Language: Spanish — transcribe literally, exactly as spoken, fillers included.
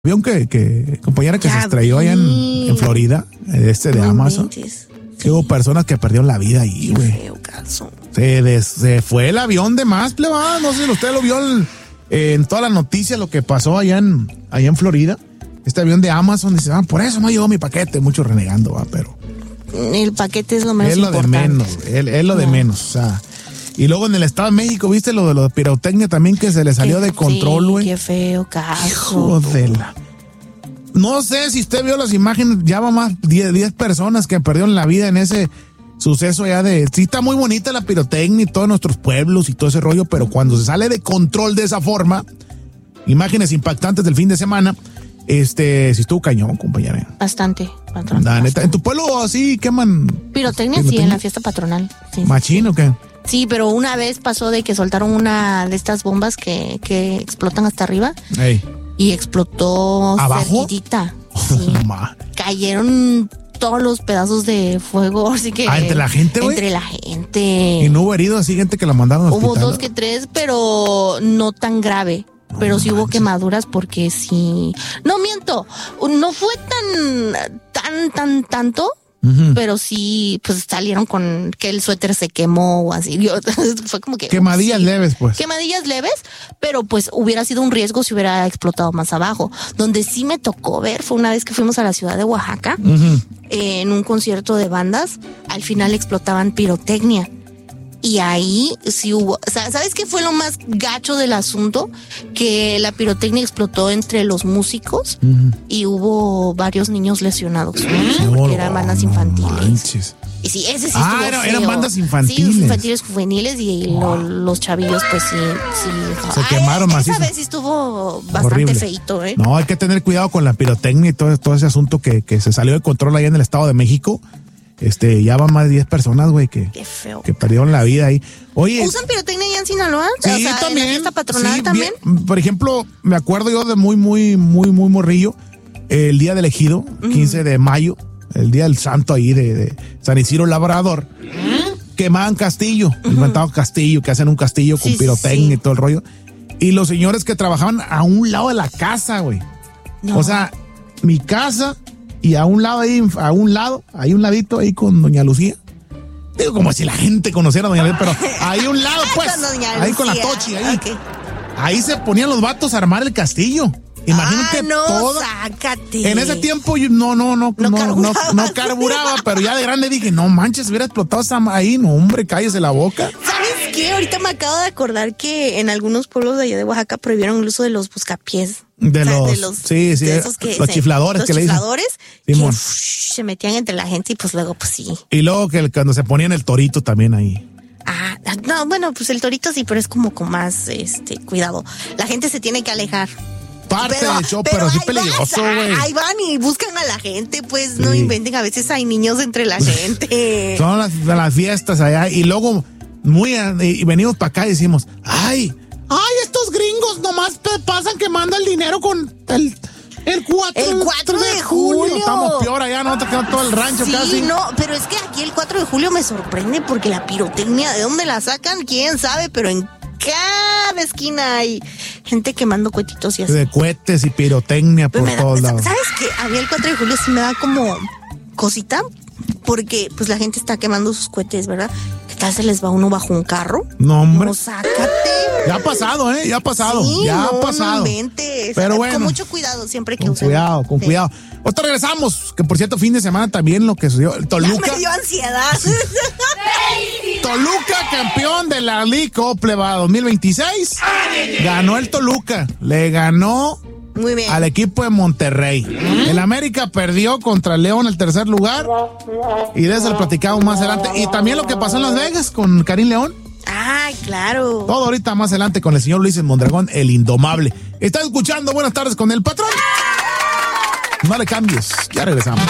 avión que, que compañera que ya se estrelló allá en, en Florida, este de no Amazon. Mentes. Que sí. Hubo personas que perdieron la vida ahí, güey. Se, des, se fue el avión de más, plebada. No sé si usted lo vio el, eh, en todas las noticias lo que pasó allá en, allá en Florida. Este avión de Amazon, dice, ah, por eso no llegó mi paquete. Mucho renegando, va, pero. El paquete es lo menos es lo importante. de menos, es, es lo no. de menos, o sea. Y luego en el Estado de México, ¿viste lo de lo de pirotecnia también que se le salió qué, de control, güey? Sí, qué feo caso. Hijo de la... No sé si usted vio las imágenes, ya va más de diez personas que perdieron la vida en ese suceso ya de... Sí está muy bonita la pirotecnia y todos nuestros pueblos y todo ese rollo, pero cuando se sale de control de esa forma, imágenes impactantes del fin de semana, este, sí estuvo cañón, compañera. Bastante, patrón. La neta, ¿en tu pueblo así queman? Pirotecnia, pirotecnia? Sí, en la fiesta patronal. Sí, ¿Machín o qué? Sí, pero una vez pasó de que soltaron una de estas bombas que, que explotan hasta arriba. Ey. Y explotó ¿abajo? Cerquitita. Sí. Cayeron todos los pedazos de fuego, así que... ¿Ah, entre la gente, güey? Entre la gente. ¿Y no hubo heridos así, gente que la mandaron al hospital? Hubo dos ¿no? que tres, pero no tan grave. No, pero sí manches. Hubo quemaduras porque sí... No, miento, no fue tan, tan, tan, tanto... Uh-huh. Pero sí, pues salieron con que el suéter se quemó o así. Fue como que... Quemadillas sí, leves, pues. Quemadillas leves, pero pues hubiera sido un riesgo si hubiera explotado más abajo. Donde sí me tocó ver fue una vez que fuimos a la ciudad de Oaxaca, uh-huh. eh, en un concierto de bandas, al final explotaban pirotecnia. Y ahí sí hubo, ¿sabes qué fue lo más gacho del asunto? Que la pirotecnia explotó entre los músicos uh-huh. y hubo varios niños lesionados, ¿no? Porque eran bandas infantiles. Manches. Y sí, ese sí ah, estuvo era, feo. eran bandas infantiles. Sí, infantiles juveniles y wow. lo, los chavillos pues sí. sí. Se Ay, quemaron más. Esa vez sí estuvo bastante horrible. Feito, ¿eh? No, hay que tener cuidado con la pirotecnia y todo, todo ese asunto que, que se salió de control allá en el Estado de México. Este, ya van más de diez personas, güey, que, que perdieron la vida ahí. Oye. ¿Usan pirotecnia allá en Sinaloa? Sí, o sea, también. ¿en la fiesta patronal sí, también? Bien, por ejemplo, me acuerdo yo de muy, muy, muy, muy morrillo, el día del Ejido, uh-huh. quince de mayo, el día del santo ahí de, de San Isidro Labrador, uh-huh. quemaban castillo, uh-huh. inventaban castillo, que hacen un castillo con sí, pirotecnia sí. y todo el rollo. Y los señores que trabajaban a un lado de la casa, güey. No. O sea, mi casa... Y a un lado ahí, a un lado, hay un ladito ahí con Doña Lucía. Digo, como si la gente conociera a Doña Lucía, pero ahí a un lado, pues. Con ahí con la Tochi, ahí. Okay. Ahí se ponían los vatos a armar el castillo. Imagínate ah, no, todo. Sácate. En ese tiempo yo no, no, no, no, no, carburaba, no, no carburaba, pero ya de grande dije, no manches, hubiera explotado esa ahí, no, hombre, cállese la boca. ¿Sabes qué? Ahorita me acabo de acordar que en algunos pueblos de allá de Oaxaca prohibieron el uso de los buscapiés. De, o sea, los, de los, sí, sí, de esos que los se, chifladores los que chifladores le dicen. Que uff, se metían entre la gente y pues luego pues sí. Y luego que cuando se ponían el torito también ahí. Ah, no, bueno, pues el torito sí, pero es como con más este cuidado. La gente se tiene que alejar. Parte pero, del show, pero, pero sí peligroso, güey. Ahí van y buscan a la gente, pues sí. No inventen, a veces hay niños entre la gente. Son las, las fiestas allá y luego muy y venimos para acá y decimos, ay, ay, estos gringos nomás pasan quemando el dinero con el el cuatro, el cuatro de julio. Estamos peor allá, no te queda todo el rancho sí, casi. No, pero es que aquí el cuatro de julio me sorprende porque la pirotecnia, ¿de dónde la sacan? ¿Quién sabe? Pero en cada esquina hay gente quemando cohetitos y así. De cohetes y pirotecnia por da, todos lados. ¿Sabes qué? A mí el cuatro de julio sí me da como cosita porque pues la gente está quemando sus cohetes, ¿verdad? ¿Qué tal se les va uno bajo un carro? No, hombre. No, sácate. Ya ha pasado, ¿eh? Ya ha pasado. Sí, ya no, ha pasado. No inventes. Pero bueno. Con mucho cuidado siempre que Con usen. cuidado, con sí. cuidado. Otra regresamos, que por cierto, fin de semana también lo que sucedió. El Toluca. Ya me dio ansiedad. Toluca, campeón de la League Pleba dos mil veintiséis. Ganó el Toluca. Le ganó muy bien al equipo de Monterrey. ¿Mm? El América perdió contra el León el tercer lugar. Y de eso lo platicamos más adelante. Y también lo que pasó en Las Vegas con Karim León. Ay, claro. Todo ahorita más adelante con el señor Luis Mondragón, el indomable. Está escuchando Buenas Tardes con el Patrón. No le cambies, ya regresamos.